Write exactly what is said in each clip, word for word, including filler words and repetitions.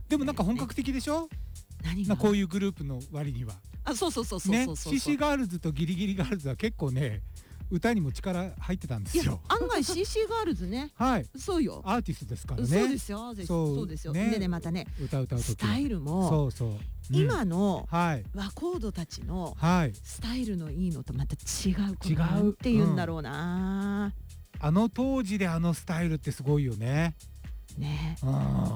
でもなんか本格的でしょ。 何がなこういうグループの割にはあ、そうそうそうそうね、 そうそう、 シーシー ガールズとギリギリガールズは結構ね歌にも力入ってたんですよ。 案外 シーシー ガールズねはいそうよ、 アーティストですからね。 そうですよ、 そうそうですよ、 ねでねまたね歌歌う時スタイルもそうそう、うん、 今のはい和コードたちのはいスタイルのいいのとまた違う、 違うなんて言うんだろうな、 あの当時であのスタイルってすごいよね。 ね、 うん、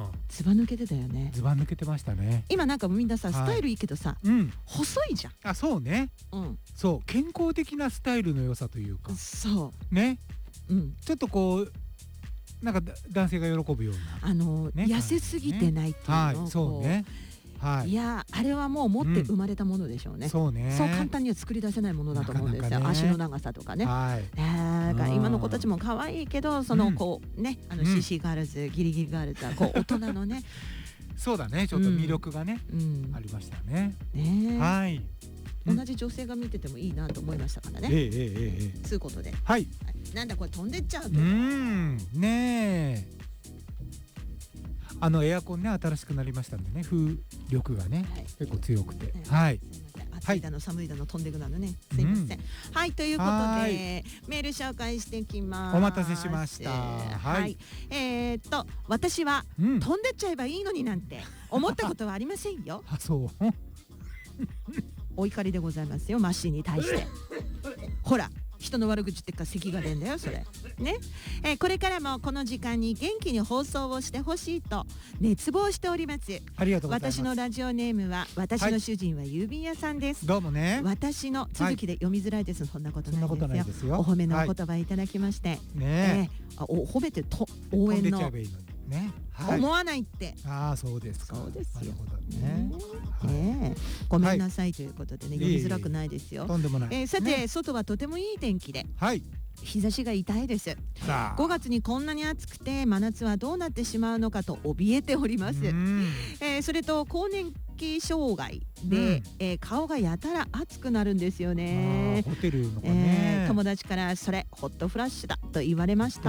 ずば抜けてたよね。 ずば抜けてましたね。 今なんかみんなさ、 はいスタイルいいけどさ、 うん、 細いじゃん。 あ、そうね、 うん、 そう健康的なスタイルの良さというかそね、 う、うん、 ちょっとこうなんか男性が喜ぶようなあの、 ね、 痩せすぎてないっていうのを、 はい、そうね、はい、 いやあれはもう持って生まれたものでしょうね、 うん、そうね、 そう簡単には作り出せないものだと思うんですよ、 なかなかね、 足の長さとかね、 はい、 だから今の子たちも可愛いけどそのこうね、あの シーシー ガールズ、ギリギリガールズはこう大人のねそうだね、ちょっと魅力がね、うん、ありましたね。 ね、 はい、 同じ女性が見ててもいいなと思いましたからね。 ええええええ、 そういうことで、 はい、 なんだこれ飛んでっちゃううーん、ねえ、あのエアコンね新しくなりましたんでね、風力がね、はい、結構強くて、ね、はい、 暑いだの寒いだの飛んでくなのね、すいません、うん、はいということでメール紹介していきます。 お待たせしました。はい、 はい、えー、っと私は、うん、飛んでっちゃえばいいのになんて思ったことはありませんよ。 あ、そうお怒りでございますよ、マッシーに対してほら人の悪口ってか咳が出んだよそれね、えー、これからもこの時間に元気に放送をしてほしいと熱望しております。 ありがとうございます。 私のラジオネームは私の主人は郵便屋さんです、 はい、どうもね、 私の続きで読みづらいです、はい、そんなことないです よ, そんなことないですよ。 お褒めのお言葉いただきまして、はい、 ねえー、あお褒めてと応援のね、 はい、思わないって。 ああ、そうですか。 そうですよ。 なるほどね。 ね、ごめんなさいということでね、読みづらくないですよ。 とんでもない。 えー、さて、外はとてもいい天気で、 はい、 日差しが痛いです。ごがつにこんなに暑くて真夏はどうなってしまうのかと怯えております。えー、それと更年期障害で、うん、えー、顔がやたら熱くなるんですよね。 ホテルのかね、 えー、友達からそれホットフラッシュだと言われました。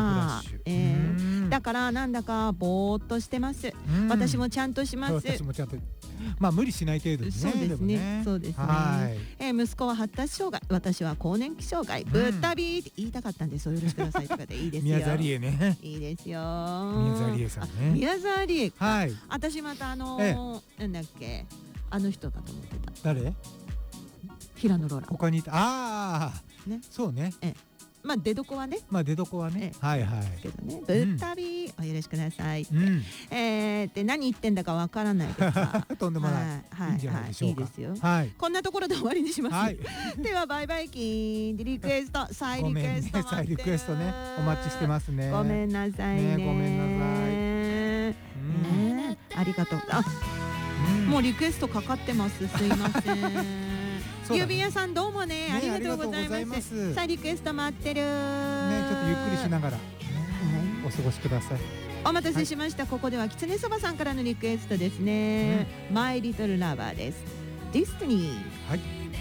えー、だからなんだかぼーっとしてます。私もちゃんとします。 私もちゃんと、まあ無理しない程度にね。 そうですね。 ね、 そうですね。えー、息子は発達障害、私は更年期障害、ぶったびって言いたかったんでお許しくださいとかでいいですよ。 宮沢りえね。 いいですよ。 宮沢りえさんね。 宮沢りえ。 はい。 私またあのー、なんだっけ、あの人かと思ってた。 誰？ 平野ローラ。 他にいた。ああ。ね。そうね。 ええ。まあ出どこはね。 まあ出どこはね。はいはい。 けどね。ぶったびお許しください。ええで何言ってんだかわからないですが。 とんでもない。 はい。いいんじゃないでしょうか。いいですよ。 はい。 こんなところで終わりにします。ではバイバイキーンリクエスト再リクエスト再リクエストね。お待ちしてますね。 ごめんなさいね。 ごめんなさい。 ね。ありがとう。あ。もうリクエストかかってます。すいません。郵便屋さんどうもね、ありがとうございます。さあリクエスト待ってる。 ね、ちょっとゆっくりしながらお過ごしください。 お待たせしました。ここではきつねそばさんからのリクエストですね。マイリトルラバーです。ディスティニー。 はい。